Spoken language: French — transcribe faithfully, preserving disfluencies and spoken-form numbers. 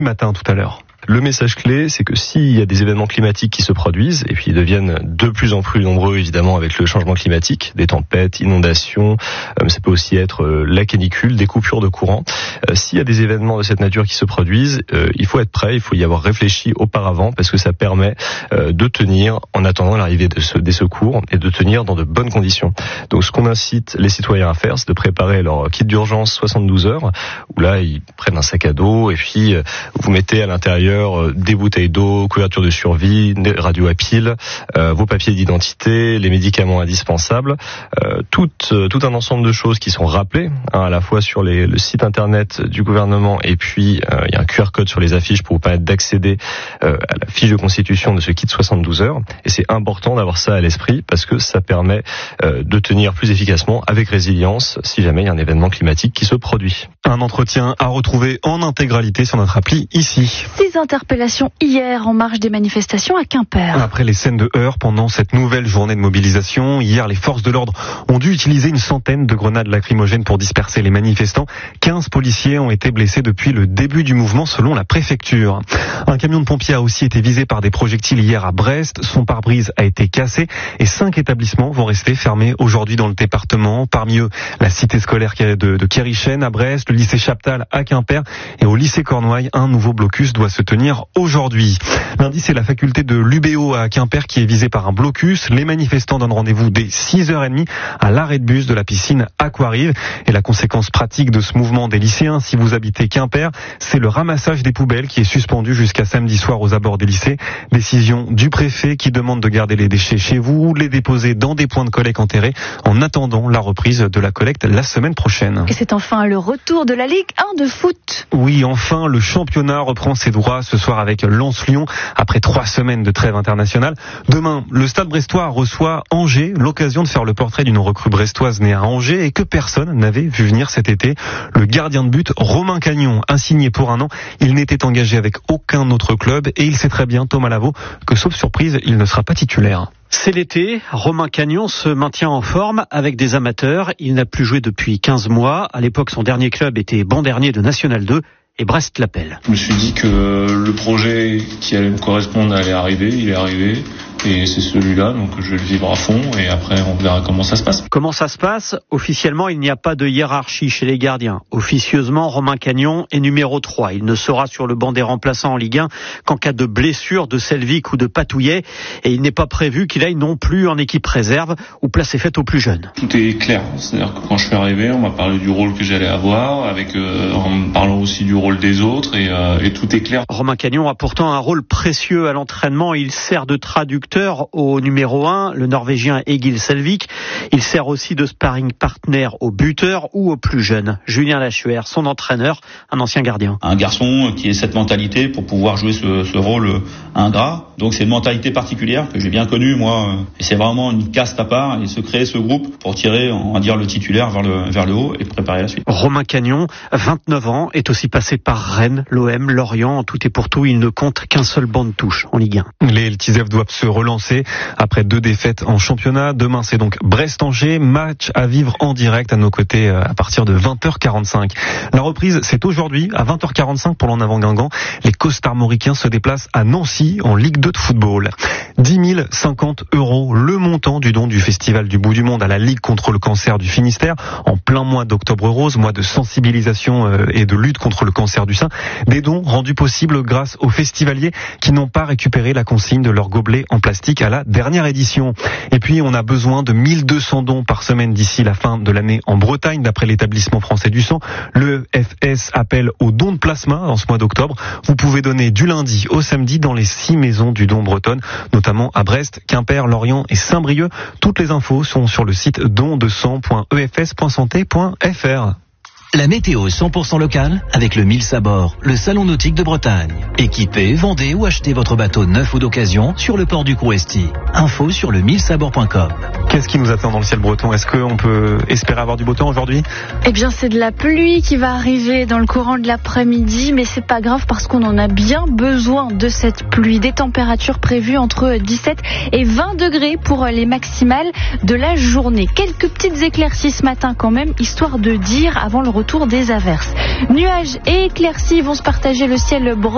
Matin tout à l'heure. Le message clé, c'est que s'il y a des événements climatiques qui se produisent, et puis ils deviennent de plus en plus nombreux évidemment avec le changement climatique, des tempêtes, inondations, euh, ça peut aussi être euh, la canicule, des coupures de courant. Euh, s'il y a des événements de cette nature qui se produisent, euh, il faut être prêt, il faut y avoir réfléchi auparavant, parce que ça permet euh, de tenir en attendant l'arrivée de ce, des secours et de tenir dans de bonnes conditions. Donc ce qu'on incite les citoyens à faire, c'est de préparer leur kit d'urgence soixante-douze heures, où là ils prennent un sac à dos et puis euh, vous mettez à l'intérieur des bouteilles d'eau, couverture de survie, des radios à piles, euh, vos papiers d'identité, les médicaments indispensables, euh, tout, euh, tout un ensemble de choses qui sont rappelées, hein, à la fois sur les, le site internet du gouvernement et puis euh, il y a un Q R code sur les affiches pour vous permettre d'accéder euh, à la fiche de constitution de ce kit soixante-douze heures. Et c'est important d'avoir ça à l'esprit parce que ça permet euh, de tenir plus efficacement avec résilience si jamais il y a un événement climatique qui se produit. Un entretien à retrouver en intégralité sur notre appli ici. Six interpellations hier en marge des manifestations à Quimper. Après les scènes de heurts pendant cette nouvelle journée de mobilisation, hier les forces de l'ordre ont dû utiliser une centaine de grenades lacrymogènes pour disperser les manifestants. quinze policiers ont été blessés depuis le début du mouvement selon la préfecture. Un camion de pompiers a aussi été visé par des projectiles hier à Brest. Son pare-brise a été cassé et cinq établissements vont rester fermés aujourd'hui dans le département. Parmi eux, la cité scolaire de, de Kérichen à Brest, le lycée Chaptal à Quimper et au lycée Cornouailles, un nouveau blocus doit se tenir aujourd'hui. Lundi, c'est la faculté de l'U B O à Quimper qui est visée par un blocus. Les manifestants donnent rendez-vous dès six heures trente à l'arrêt de bus de la piscine Aquarive. Et la conséquence pratique de ce mouvement des lycéens, si vous habitez Quimper, c'est le ramassage des poubelles qui est suspendu jusqu'à samedi soir aux abords des lycées. Décision du préfet qui demande de garder les déchets chez vous ou de les déposer dans des points de collecte enterrés en attendant la reprise de la collecte la semaine prochaine. Et c'est enfin le retour de la Ligue un de foot. Oui, enfin, le championnat reprend ses droits ce soir avec Lens-Lyon après trois semaines de trêve internationale. Demain, le Stade brestois reçoit Angers, l'occasion de faire le portrait d'une recrue brestoise née à Angers et que personne n'avait vu venir cet été. Le gardien de but, Romain Cagnon, a signé pour un an. Il n'était engagé avec aucun autre club et il sait très bien, Thomas Lavaux, que sauf surprise, il ne sera pas titulaire. C'est l'été, Romain Cagnon se maintient en forme avec des amateurs. Il n'a plus joué depuis quinze mois. À l'époque, son dernier club était banc dernier de National deux. Et Brest l'appelle. Je me suis dit que le projet qui allait me correspondre allait arriver, il est arrivé. Et c'est celui-là, donc je vais le vivre à fond et après on verra comment ça se passe. Comment ça se passe ? Officiellement, il n'y a pas de hiérarchie chez les gardiens. Officieusement, Romain Cagnon est numéro trois. Il ne sera sur le banc des remplaçants en Ligue un qu'en cas de blessure de Selvic ou de Patouillet. Et il n'est pas prévu qu'il aille non plus en équipe réserve où place est faite aux plus jeunes. Tout est clair. C'est-à-dire que quand je suis arrivé, on m'a parlé du rôle que j'allais avoir, avec euh, en me parlant aussi du rôle des autres et, euh, et tout est clair. Romain Cagnon a pourtant un rôle précieux à l'entraînement. Il sert de traducteur au numéro un, le Norvégien Egil Selvik. Il sert aussi de sparring partner aux buteurs ou aux plus jeunes. Julien Lachuer, son entraîneur, un ancien gardien. Un garçon qui ait cette mentalité pour pouvoir jouer ce, ce rôle ingrat. Donc c'est une mentalité particulière que j'ai bien connue moi. Et c'est vraiment une caste à part et se créer ce groupe pour tirer, on va dire, le titulaire vers le, vers le haut et préparer la suite. Romain Cagnon, vingt-neuf ans, est aussi passé par Rennes, l'O M, Lorient. En tout et pour tout, il ne compte qu'un seul banc de touche en Ligue un. Les Eltisèvres doivent se relancer après deux défaites en championnat. Demain, c'est donc Brest-Angers, match à vivre en direct à nos côtés à partir de vingt heures quarante-cinq. La reprise, c'est aujourd'hui à vingt heures quarante-cinq pour l'En Avant Guingamp. Les costarmoricains se déplacent à Nancy en Ligue deux de football. dix mille cinquante euros, le montant du don du Festival du Bout du Monde à la Ligue contre le cancer du Finistère, en plein mois d'Octobre Rose, mois de sensibilisation et de lutte contre le cancer du sein. Des dons rendus possibles grâce aux festivaliers qui n'ont pas récupéré la consigne de leur gobelet en plastique à la dernière édition. Et puis, on a besoin de mille deux cents dons par semaine d'ici la fin de l'année en Bretagne, d'après l'établissement français du sang. Le F S appelle au don de plasma en ce mois d'octobre. Vous pouvez donner du lundi au samedi dans les six maisons du don bretonne, notamment à Brest, Quimper, Lorient et Saint-Brieuc. Toutes les infos sont sur le site don de sang point e f s point santé point f r. La météo cent pour cent locale avec le Mille Sabord, le salon nautique de Bretagne. Équipez, vendez ou achetez votre bateau neuf ou d'occasion sur le port du Couresti. Info sur le mille sabord point com. Qu'est-ce qui nous attend dans le ciel breton ? Est-ce qu'on peut espérer avoir du beau temps aujourd'hui ? Eh bien, c'est de la pluie qui va arriver dans le courant de l'après-midi, mais c'est pas grave parce qu'on en a bien besoin de cette pluie. Des températures prévues entre dix-sept et vingt degrés pour les maximales de la journée. Quelques petites éclaircies ce matin quand même, histoire de dire avant le retour des averses. Nuages et éclaircies vont se partager le ciel breton.